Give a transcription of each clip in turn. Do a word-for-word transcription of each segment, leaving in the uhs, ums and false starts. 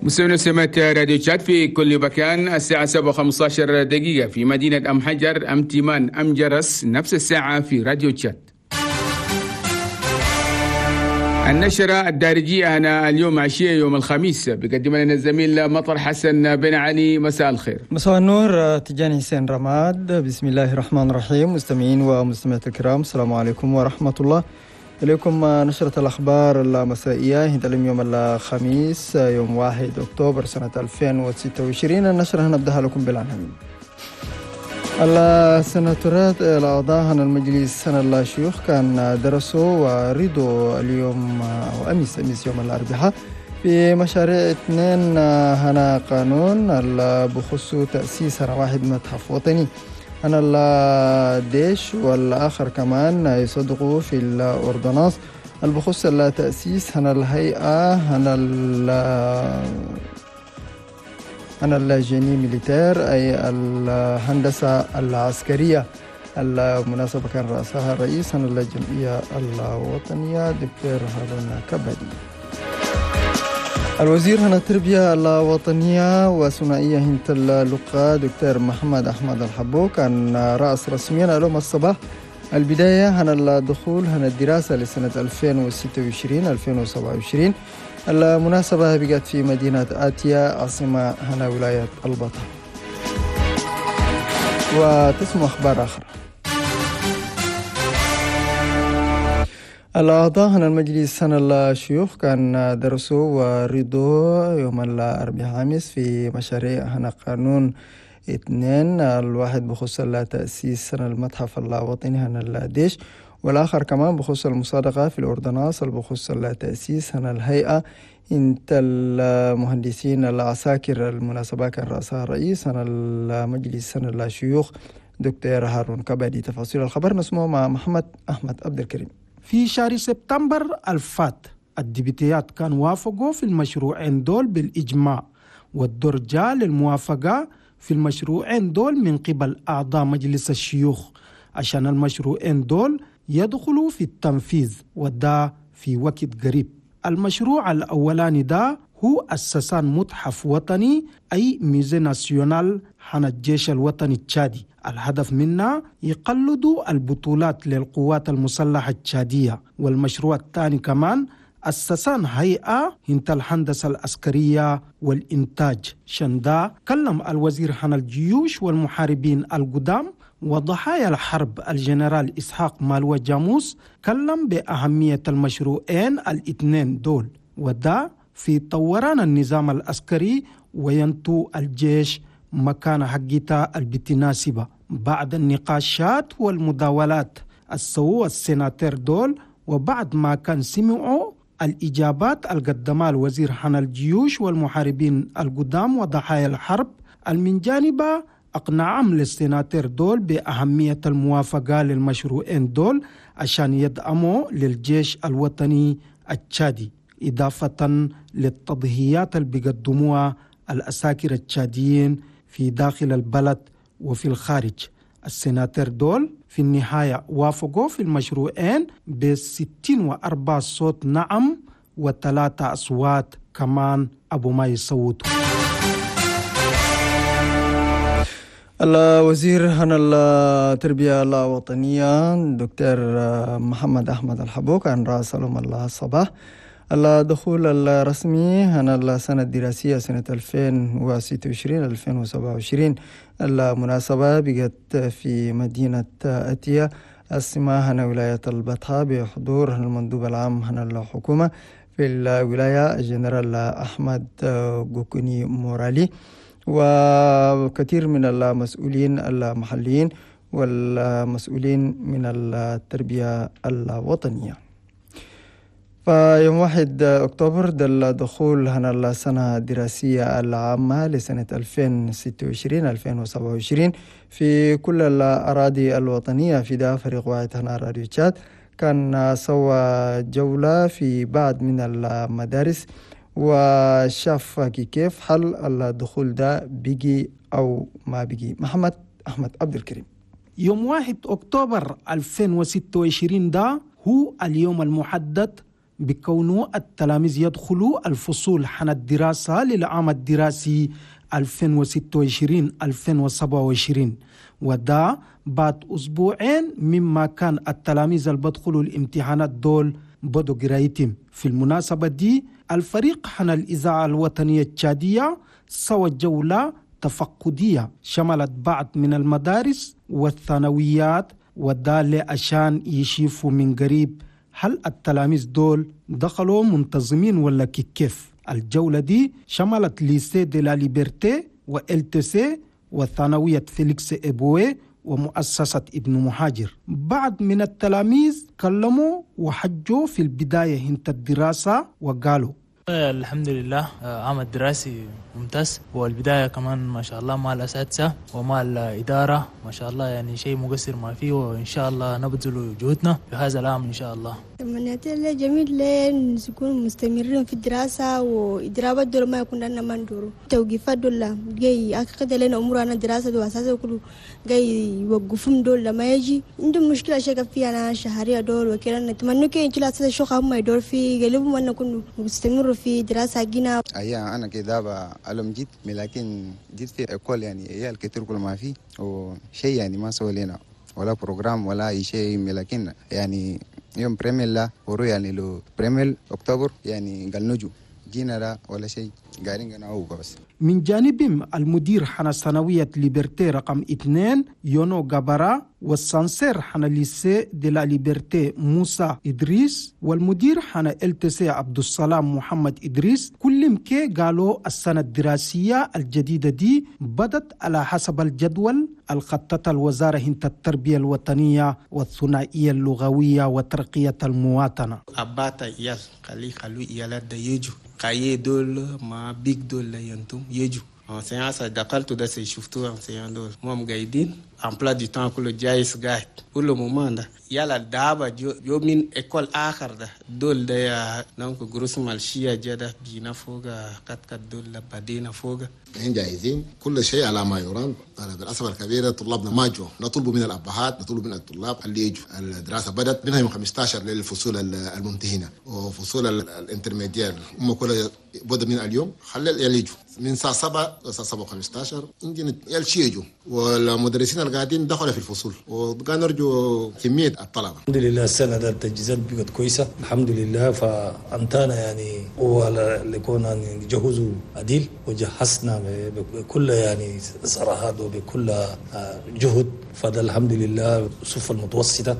مستمعين سمعت راديو تشات في كل مكان. الساعة سبعة وخمسة عشر دقيقة في مدينة أم حجر، أم تيمان، أم جرس، نفس الساعة في راديو تشات. النشرة الدارجية أنا اليوم عشية يوم الخميس بيقدم لنا الزميل مطر حسن بن علي. مساء الخير. مساء النور. تجاني حسين رماد. بسم الله الرحمن الرحيم. مستمعين ومستمعات الكرام، السلام عليكم ورحمة الله. إليكم نشرة الأخبار المسائية هذا يوم الخميس يوم واحد أكتوبر سنة ألفين وستة وعشرين. النشرة هنبدأها لكم بالعناوين. السناتورات الأعضاء المجلس سنة الشيوخ كان درسوا ورضوا اليوم أو أمس أمس يوم الأربعاء في مشاريع اثنين هنا قانون بخصوص تأسيس هنا واحد متحف وطني هنا الديش، والآخر كمان يصدقوا في الأردناس بخصوص التأسيس هنا الهيئة هنا أنا الجيني ميليتير أي الهندسة العسكرية. المناسبة كان رأسها الرئيس أنا الجمعية الوطنية دكتور هارون كبدي. الوزير هنا التربية الوطنية وثنائية هنت اللقاء دكتور محمد أحمد الحبو كان رأس رسميا اليوم الصباح البداية هنا الدخول هنا الدراسة لسنة ألفين وستة وعشرين ألفين وسبعة وعشرين. المناسبة بقت في مدينة آتيا عاصمة هنا ولاية البطحة. وتسمع أخبار أخرى. الأعضاء هنا المجلس هنا الشيوخ كان درسوا ورضوا يوم الأربعاء أمس في مشاريع هنا قانون اثنين، الواحد بخصوص تأسيس هنا المتحف الوطني هنا الديش، والآخر كمان بخصوص المصادقة في الأردناس بخصوص التأسيس هنا الهيئة انت المهندسين العساكر. المناسبة كان رأسها الرئيس هنا المجلس هنا الشيوخ دكتور هارون كبدي. تفاصيل الخبر نسمعه مع محمد أحمد عبد الكريم. في شهر سبتمبر الفات الديبيتيات كان وافقوا في المشروعين دول بالإجماع، والدور جاء للموافقة في المشروعين دول من قبل أعضاء مجلس الشيوخ عشان المشروعين دول يدخلوا في التنفيذ، وده في وقت قريب. المشروع الأولاني ده هو أساسان متحف وطني أي ميزي ناسيونال حن الجيش الوطني التشادي. الهدف منها يقلدوا البطولات للقوات المسلحة التشادية. والمشروع الثاني كمان أساسان هيئة هنت الهندسة العسكرية والإنتاج. شندا كلم الوزير حن الجيوش والمحاربين القدام وضحايا الحرب الجنرال إسحاق مالوى جاموس، كلم بأهمية المشروعين الاثنين دول، وده في طوران النظام العسكري وينتو الجيش مكان حقيقة البتناسبة. بعد النقاشات والمداولات السووا السناتير دول، وبعد ما كان سمعوا الإجابات القدمها الوزير حن الجيوش والمحاربين القدام وضحايا الحرب، من جانبه أقنعهم للسناتير دول بأهمية الموافقة للمشروعين دول عشان يدعموا للجيش الوطني التشادي، إضافة للتضحيات اللي بيقدموها العساكر التشاديين في داخل البلد وفي الخارج. السناتير دول في النهاية وافقوا في المشروعين بستين وأربعة صوت نعم وثلاثة أصوات كمان أبو ما يصوتوا. الوزير هنا التربية الوطنية دكتور محمد أحمد الحبو كان رأس اليوم الصباح الدخول الرسمي هنا السنة الدراسية سنة ألفين وستة وعشرين ألفين وسبعة وعشرين. المناسبة بقت في مدينة آتيا عاصمة هنا ولاية البطحة بحضور هنا المندوب العام هنا الحكومة في الولاية الجنرال أحمد غوكوني مورالي وكثير من المسؤولين المحليين والمسؤولين من التربية الوطنية. فيوم واحد أكتوبر دل دخول هنا السنة الدراسية العامة لسنة ألفين وستة وعشرين ألفين وسبعة وعشرين في كل الأراضي الوطنية. في ده فريق واحد هنا راديو تشات كان سوى جولة في بعض من المدارس وشاف كيف حل الدخول ده بيجي أو ما بيجي. محمد أحمد عبد الكريم. يوم واحد أكتوبر ألفين وستة وعشرين ده هو اليوم المحدد بكونه التلاميذ يدخلوا الفصول حن الدراسة للعام الدراسي ألفين وستة وعشرين ألفين وسبعة وعشرين، وده بعد أسبوعين مما كان التلاميذ اللي بدخلوا الامتحانات دول بدوا قرايتهم. في المناسبة دي الفريق حن الإذاعة الوطنية التشادية سوى جولة تفقدية شملت بعض من المدارس والثانويات، وده عشان يشوفوا من قريب هل التلاميذ دول دخلوا منتظمين ولا كيف. الجولة دي شملت ليسي دي لا ليبرتي وال تي سي وثانوية فيليكس إبوي ومؤسسة ابن مهاجر. بعض من التلاميذ كلموا وحجوا في البداية هنت الدراسة وقالوا الحمد لله عام الدراسي ممتاز، والبداية كمان ما شاء الله مع الأساتذة ومع الإدارة ما شاء الله، يعني شيء مقصر ما فيه، وإن شاء الله نبذل جهودنا في هذا العام إن شاء الله. تمنيت لي جميل لين نكون مستمرين في الدراسة، وإدراءات دول ما يكون لنا مندور توقيفات دول جاي أكيد لنا أمورنا دراسة وأساسا كله جاي يوقفون دول لما يجي عندهم مشكلة شكل فيها أنا شهرية دول وكذا. نتمنى كي إن شاء الله أساسا شو هم يدور في قلبهم وأنا نكون مستمر في دراسة جينا. أيه أنا كده بعلم جيت لكن جيت في أكل يعني هي الكتير كل ما فيه وشيء يعني ما سوى لنا ولا بروجرام ولا أي شيء، لكن يعني يوم بريميل لا ورو يعني لو بريميل أكتوبر يعني قال نجو جينا لا ولا شيء قاعدين قناعوه بس. من جانبهم المدير حنا ثانوية ليبرتي رقم اثنين يونو جابرا، والسانسير حنا ليسي دي لا ليبرتي موسى إدريس، والمدير حنا ال تي سي عبد السلام محمد إدريس، كلهم كي قالوا السنة الدراسية الجديدة دي بدت على حسب الجدول الخطة الوزارة هنت التربية الوطنية والثنائية اللغوية وترقية المواطنة. أباتا يال خلي خلو يالات دا يجو كاي دول ما بيك دول ينتم يجو enseignant ça دخلت ده شفتوا enseignant دول مم قاعدين emploi du temps كله جايز قاعد كل مومن ده يلا دابا جو جو من إكول آخر ده دول ده نامك جروس مالشيا جدا بينا فوقا قد قد دول بدينا فوقا إحنا جاهزين كل شيء على ما يرام. بالأسف الكبيرة طلابنا ما جو، نطلب من الأبهات نطلب من الطلاب اللي يجوا. الدراسة بدأت منها يوم خمسة عشر للفصول الممتهنة وفصول الانترميديال هم كلها بدأ من اليوم خلي يجوا من الساعة سبعة الساعة سبعة وخمسة عشر يمكن يلشي يجوا، والمدرسين القاعدين دخلوا في الفصول وكان نرجو كمية الطلبة. الحمد لله السنة ده التجهيزات بقت كويسة الحمد لله، فأنتنا يعني هو اللي كنا نجهزوا عديل وجهزنا بكل يعني صراحات وبكل جهد، فده الحمد لله الصف المتوسطة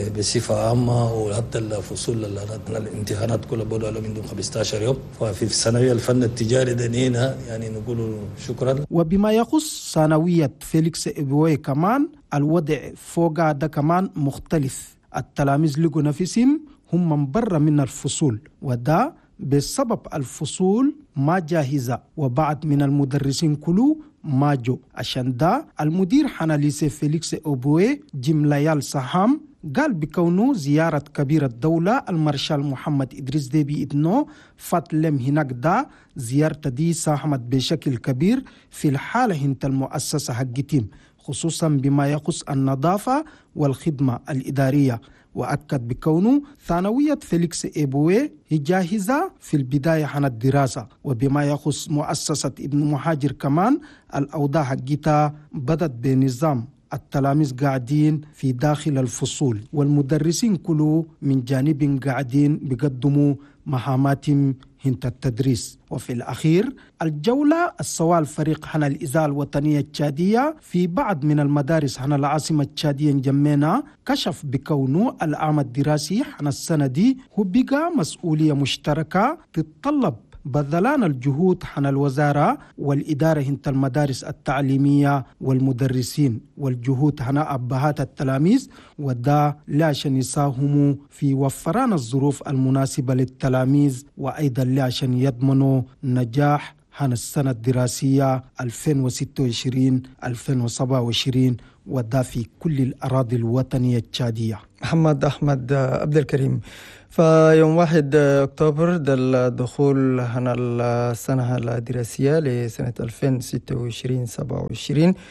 بصفة عامة وحتى الفصول الامتحانات كلها بدأوا لهم عندهم خمسة عشر يوم، ففي الثانوية الفن التجاري دنينا يعني نقول شكرا. وبما يخص ثانوية فيليكس إبوي كمان الوضع فوق ده كمان مختلف. التلاميذ لقوا نفسهم هم من برا من الفصول، وده بسبب الفصول ما جاهزة وبعض من المدرسين كله ما جو. عشان ده المدير حنا ليسي فيليكس إبوي جمليال سهام قال بكونه زيارة كبير الدولة المارشال محمد إدريس ديبي إدنو فاتلم هناك دا زيارة دي ساهمت بشكل كبير في الحالة هنت المؤسسة حقتهم، خصوصا بما يخص النظافة والخدمة الإدارية. وأكد بكونه ثانوية فيليكس إبوي هي جاهزة في البداية عن الدراسة. وبما يخص مؤسسة ابن مهاجر كمان الأوضاع حقتها بدت بنظام التلاميذ قاعدين في داخل الفصول والمدرسين كله من جانب قاعدين بيقدموا مهاماتهم هنت التدريس. وفي الأخير الجولة السوال فريق حنا الإذاعة الوطنية التشادية في بعض من المدارس حنا العاصمة التشادية جمينا كشف بكونه العام الدراسي حنا السنة دي هو بقى مسؤولية مشتركة تتطلب بذلان الجهود حن الوزارة والإدارة هنت المدارس التعليمية والمدرسين والجهود حن أبهات التلاميذ، ودا لاشن يساهموا في وفران الظروف المناسبة للتلاميذ، وأيضا لاشن يضمنوا نجاح حن السنة الدراسية ألفين وستة وعشرين ألفين وسبعة وعشرين ودا في كل الأراضي الوطنية التشادية. محمد أحمد عبد الكريم. فيوم واحد أكتوبر ده الدخول هنا السنة الدراسية لسنة ألفين وستة وعشرين سبعة وعشرين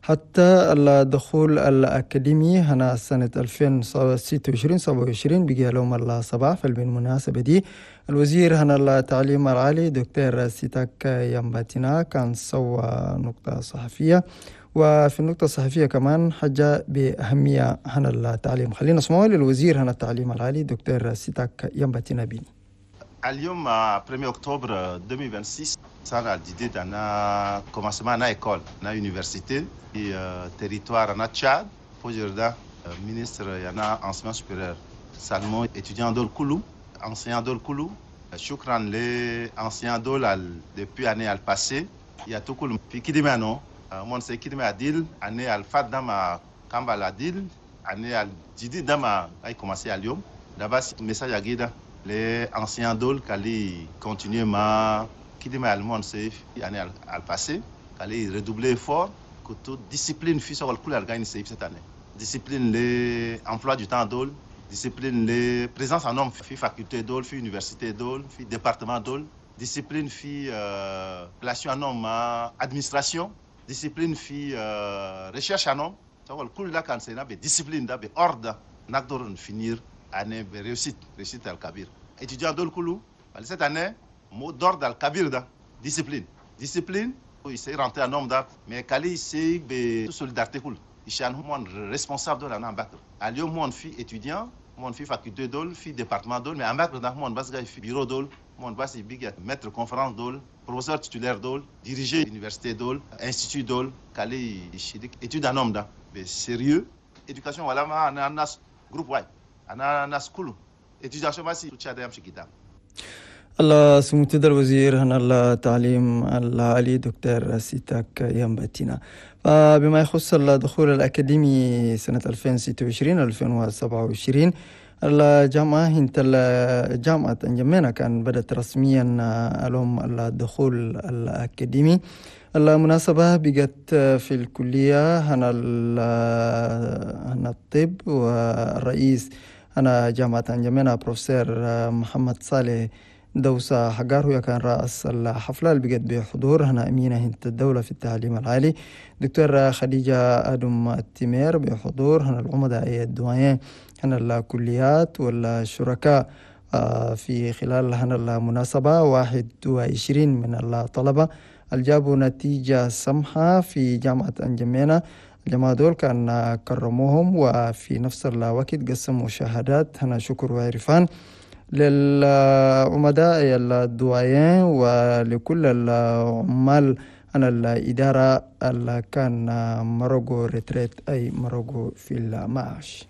حتى الدخول الأكاديمي هنا سنة ألفين وستة وعشرين سبعة وعشرين بقي لهم الصباح. فبالمناسبة دي الوزير هنا التعليم العالي دكتور سيتاك يامباتينا كان سوى نقطة صحفية، وفي النقطة الصحفية كمان حاجة بأهمية هنا التعليم. خلينا نسمعه للوزير هنا التعليم العالي دكتور سيتاك يامباتينا بيني. اليوم premier octobre deux mille vingt-six سنة الجديد أنا commencement أنا école أنا université et territoire أنا Tchad aujourd'hui ministre أنا enseignement supérieur Salmon étudiant دول كله enseignant دول كله شكرا لenseignant دول depuis année al passé يا تقول في كده منو mon c'est كده عديل année al فات دما كمبل عديل année الجديد دما أي commencer اليوم d'abord message أجيدا les anciens dol qui continuent ma qui dit mal monde c'est année al passé qui redoubler fort que toute discipline fut sur le coup organisé cette année discipline les emploi du temps dol discipline les présence en homme fi faculté dol fi université dol fi département dol discipline fi euh, relation en homme administration discipline fi euh, recherche en homme sur le coup là quand c'est na discipline da be ordre n'adorent finir année de réussite, réussite al-Kabir. Étudiant d'Ol-Koulou, cette année, mot d'ordre al-Kabir, discipline. Discipline, il s'est rentré en homme d'art, mais Kali, c'est de solidarité. Il est un responsable de la Bakr. À Lyon, mon fils étudiant, mon fils faculté d'Ol, fils département d'Ol, mais en Bakr, mon bas bureau d'Ol, mon bas maître conférence d'Ol, professeur titulaire d'Ol, diriger l'université d'Ol, institut d'Ol, Kali, étude en homme d'art. Mais sérieux, éducation, voilà, on a un groupe, ouais. أنا ناس كله إتجاه ماسي تشاد يمشي كتاب. الله سموتد الوزير هنا التعليم العالي دكتور سيتاك يامباتينا. فبما يخص الدخول الأكاديمي سنة ألفين وستة وعشرين ألفين وسبعة وعشرين الجامعة هنت الجامعة أنجمينا كان بدأت رسميا لهم الدخول الأكاديمي. المناسبة بقت في الكلية هنا هنا الطب والرئيس أنا جامعة أنجمينا بروفيسور محمد صالح دوسة حجار هو كان رأس الحفلة اللي بقت بحضور هنا أمينة هنت الدولة في التعليم العالي دكتور خديجة أدم التمير بحضور هنا العمداء الدوائين هنا الكليات والشركاء في خلال هنا المناسبة واحد وعشرين من الطلبة الجابوا نتيجة سمحة في جامعة أنجمينا. الجماعة دول كان كرموهم وفي نفس الوقت قسموا شهادات هنا شكر وعرفان للعمداء الدوائين ولكل العمال أنا الإدارة اللي كان مرقوا ريتريت أي مرقوا في المعاش.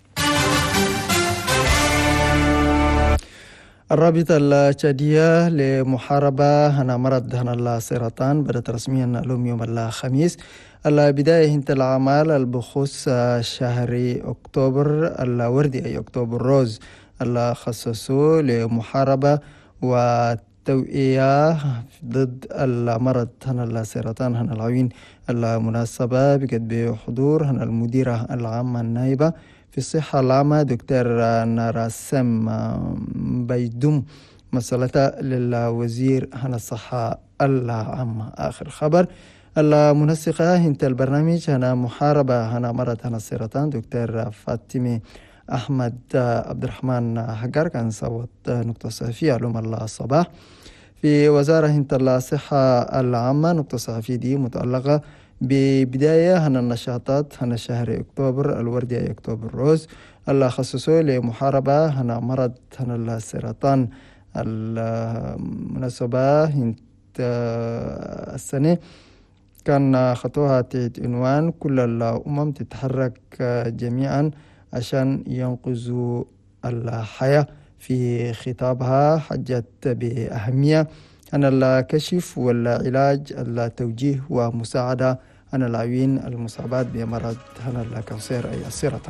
الرابطة التشادية لمحاربة هنا مرض هنا السرطان بدأت رسميا اليوم يوم الخميس. البداية هنت الأعمال البخصوص شهر أكتوبر الوردي أي أكتوبر روز اللي خصصوه لمحاربة وتوعية ضد المرض هنا السرطان هنا العوين. المناسبة بقت بحضور هنا المديرة العامة النائبة في الصحة العامة دكتور نراسم بيدوم مسألة للوزير هنا الصحة العامة. آخر خبر المنسقة هنت البرنامج هنا محاربة هنا مرض هنا السرطان دكتور فاطمة أحمد عبد الرحمن حجار كان صوت نقطة صحفية علوم الصباح في وزارة هنت الصحة العامة. نقطة صحفية دي متعلقة ببداية هنا النشاطات هنا شهر أكتوبر الوردي أكتوبر روز اللي خصصوه لمحاربة هنا مرض هنا السرطان. المناسبة هنت السنة كان خطوها تحت عنوان كل الأمم تتحرك جميعا عشان ينقذوا الحياة. في خطابها حجت بأهمية أن الكشف والعلاج التوجيه ومساعدة عن اللاعبين المصابات بمرض هنا الكانسير أي السرطان.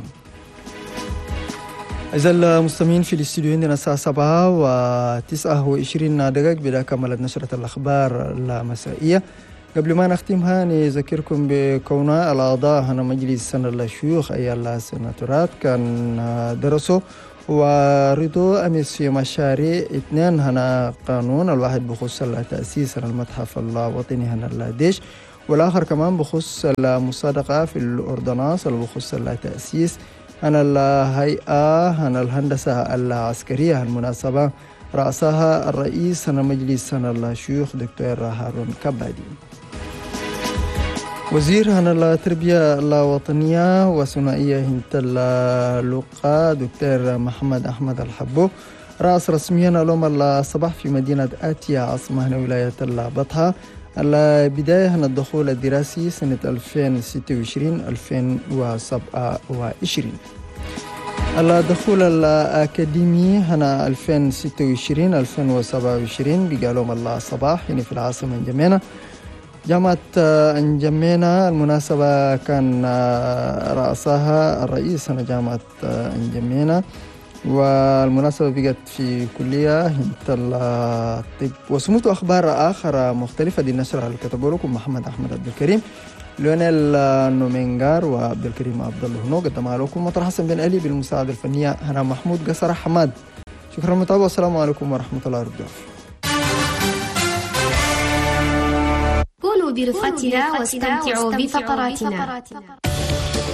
أعزائي المستمعين في الاستوديو عندنا الساعة سبعة وتسعة وعشرين دقائق بدأ كملت نشرة الأخبار المسائية. قبل ما نختمها نذكركم بكون الأعضاء هنا مجلس سنة الشيوخ أي السناتورات كان درسوا ورضوا أمس في مشاريع اثنين هنا قانون الواحد بخصوص تأسيس المتحف الوطني هنا الديش والآخر كمان بخص المصادقة في الأردناس اللي بخص التأسيس عن الهيئة عن الهندسة العسكرية المناسبة رأسها الرئيس عن مجلس عن الشيوخ دكتور هارون كبادي. وزير عن التربية الوطنية وثنائية هنت اللقاء دكتور محمد أحمد الحبو رأس رسميا اليوم الصباح في مدينة آتيا عاصمة ولاية البطحة البداية عن الدخول الدراسي سنة ألفين وستة وعشرين ألفين وسبعة وعشرين. الدخول الأكاديمي هنا ألفين وستة وعشرين ألفين وسبعة وعشرين بقالهم الله صباح هنا في العاصمة انجمينا. جامعة انجمينا المناسبة كان رأسها الرئيس هنا جامعة انجمينا، والمناسبة بقت في كلية هنت الطب. وسمعت أخبار آخر مختلفة دي النشرة اللي كتبوا لكم محمد أحمد عبد الكريم، ليونيل نومينغار وعبد الكريم عبد الله هنو. قدمها لكم مطر حسن بن علي بالمساعدة الفنية هنا محمود قصر حماد. شكرا متابعة والسلام عليكم ورحمة الله وبركاته. كونوا برفقتنا واستمتعوا بفقراتنا.